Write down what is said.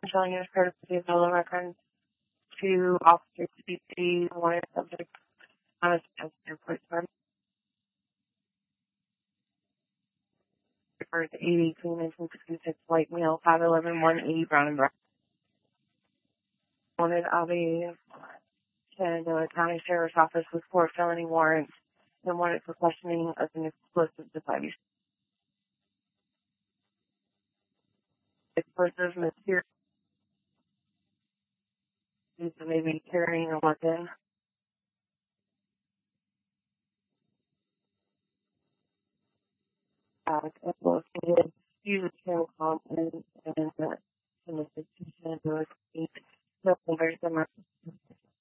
showing his courtesy of fellow reference to Officer CBC, wanted subject on a sensitive policeman. For the 80 clean 1966 white male, 5'11", 180 brown and black. Wanted of a Shenandoah County Sheriff's Office with 4 felony warrants and wanted for questioning of an explosive device. Explosive material. Maybe carrying a weapon. Located, uses chemical confidence and the Shenandoah State. No, there's